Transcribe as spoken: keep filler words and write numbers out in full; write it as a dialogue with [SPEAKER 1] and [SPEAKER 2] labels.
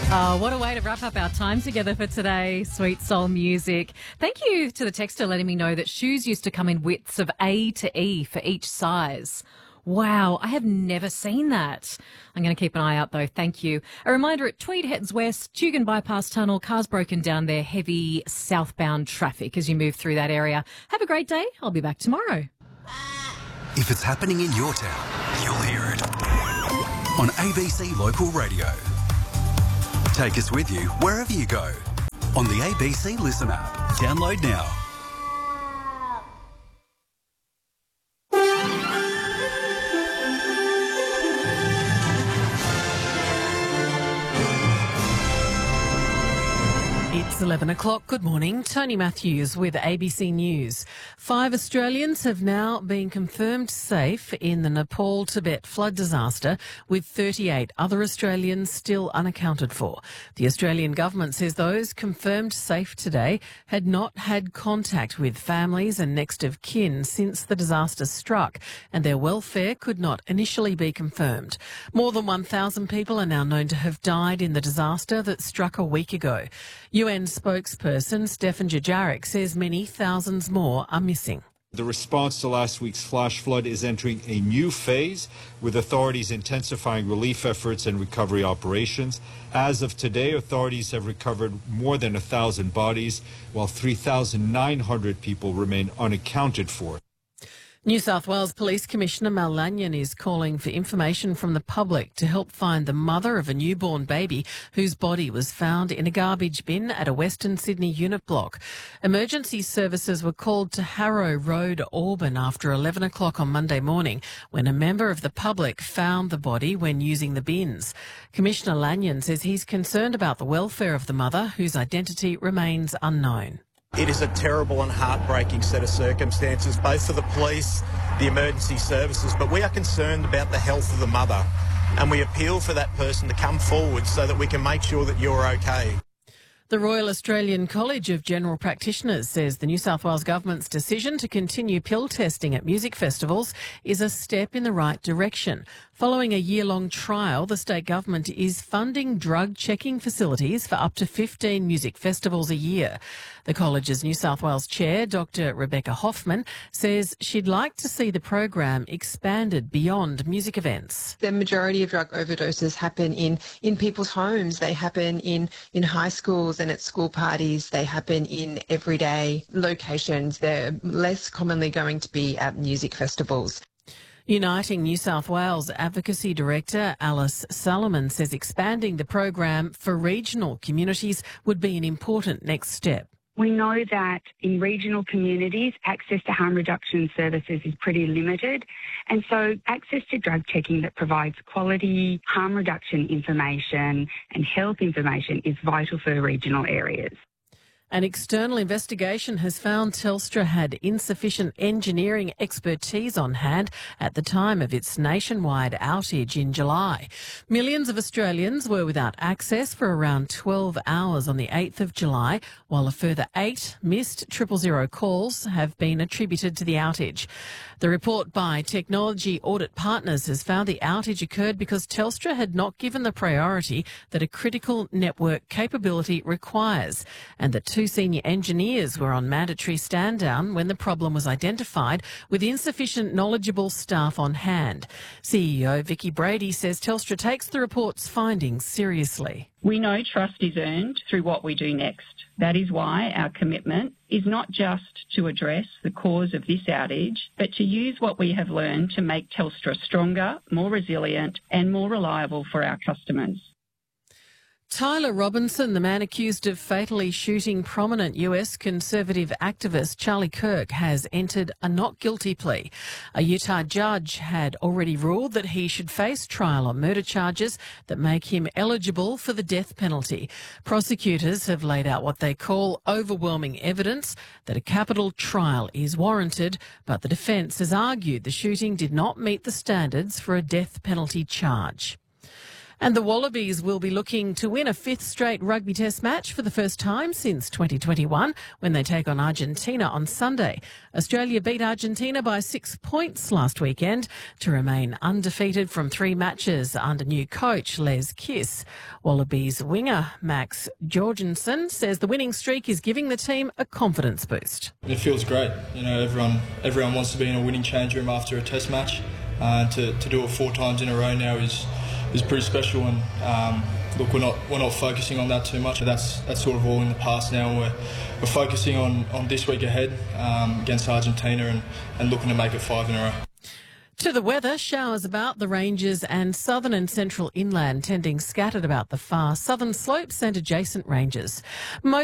[SPEAKER 1] Oh, what a way to wrap up our time together for today. Sweet soul music. Thank you to the texter letting me know that shoes used to come in widths of A to E for each size. Wow, I have never seen that. I'm going to keep an eye out though. Thank you. A reminder, at Tweed heads west, Tugun Bypass Tunnel, cars broken down there, heavy southbound traffic as you move through that area. Have a great day. I'll be back tomorrow.
[SPEAKER 2] If it's happening in your town, you'll hear it on A B C Local Radio. Take us with you wherever you go on the A B C Listen app. Download now.
[SPEAKER 3] It's eleven o'clock. Good morning. Tony Matthews with A B C News. Five Australians have now been confirmed safe in the Nepal-Tibet flood disaster, with thirty-eight other Australians still unaccounted for. The Australian government says those confirmed safe today had not had contact with families and next of kin since the disaster struck, and their welfare could not initially be confirmed. More than one thousand people are now known to have died in the disaster that struck a week ago. U N spokesperson Stefan Dujarric says many thousands more are missing.
[SPEAKER 4] The response to last week's flash flood is entering a new phase, with authorities intensifying relief efforts and recovery operations. As of today, authorities have recovered more than one thousand bodies, while three thousand nine hundred people remain unaccounted for.
[SPEAKER 3] New South Wales Police Commissioner Mal Lanyon is calling for information from the public to help find the mother of a newborn baby whose body was found in a garbage bin at a Western Sydney unit block. Emergency services were called to Harrow Road, Auburn, after eleven o'clock on Monday morning when a member of the public found the body when using the bins. Commissioner Lanyon says he's concerned about the welfare of the mother, whose identity remains unknown.
[SPEAKER 5] It is a terrible and heartbreaking set of circumstances, both for the police, the emergency services, but we are concerned about the health of the mother, and we appeal for that person to come forward so that we can make sure that you're okay.
[SPEAKER 3] The Royal Australian College of General Practitioners says the New South Wales Government's decision to continue pill testing at music festivals is a step in the right direction. Following a year-long trial, the state government is funding drug checking facilities for up to fifteen music festivals a year. The college's New South Wales chair, Doctor Rebecca Hoffman, says she'd like to see the program expanded beyond music events.
[SPEAKER 6] The majority of drug overdoses happen in, in people's homes. They happen in, in high schools and at school parties. They happen in everyday locations. They're less commonly going to be at music festivals.
[SPEAKER 3] Uniting New South Wales Advocacy Director Alice Salomon says expanding the program for regional communities would be an important next step.
[SPEAKER 7] We know that in regional communities, access to harm reduction services is pretty limited. And so access to drug checking that provides quality harm reduction information and health information is vital for regional areas.
[SPEAKER 3] An external investigation has found Telstra had insufficient engineering expertise on hand at the time of its nationwide outage in July. Millions of Australians were without access for around twelve hours on the eighth of July, while a further eight missed triple zero calls have been attributed to the outage. The report by Technology Audit Partners has found the outage occurred because Telstra had not given the priority that a critical network capability requires, and that two senior engineers were on mandatory stand down when the problem was identified, with insufficient knowledgeable staff on hand. C E O Vicky Brady says Telstra takes the report's findings seriously.
[SPEAKER 8] We know trust is earned through what we do next. That is why our commitment is not just to address the cause of this outage, but to use what we have learned to make Telstra stronger, more resilient and more reliable for our customers.
[SPEAKER 3] Tyler Robinson, the man accused of fatally shooting prominent U S conservative activist Charlie Kirk, has entered a not guilty plea. A Utah judge had already ruled that he should face trial on murder charges that make him eligible for the death penalty. Prosecutors have laid out what they call overwhelming evidence that a capital trial is warranted, but the defence has argued the shooting did not meet the standards for a death penalty charge. And the Wallabies will be looking to win a fifth straight rugby test match for the first time since twenty twenty-one when they take on Argentina on Sunday. Australia beat Argentina by six points last weekend to remain undefeated from three matches under new coach Les Kiss. Wallabies winger Max Jorgensen says the winning streak is giving the team a confidence boost.
[SPEAKER 9] It feels great. You know, everyone everyone wants to be in a winning change room after a test match. Uh, to, to do it four times in a row now is is pretty special, and um, look, we're not we're not focusing on that too much. That's that's sort of all in the past now. We're we're focusing on, on this week ahead um, against Argentina and, and looking to make it five in a row.
[SPEAKER 3] To the weather, showers about the ranges and southern and central inland, tending scattered about the far southern slopes and adjacent ranges. Most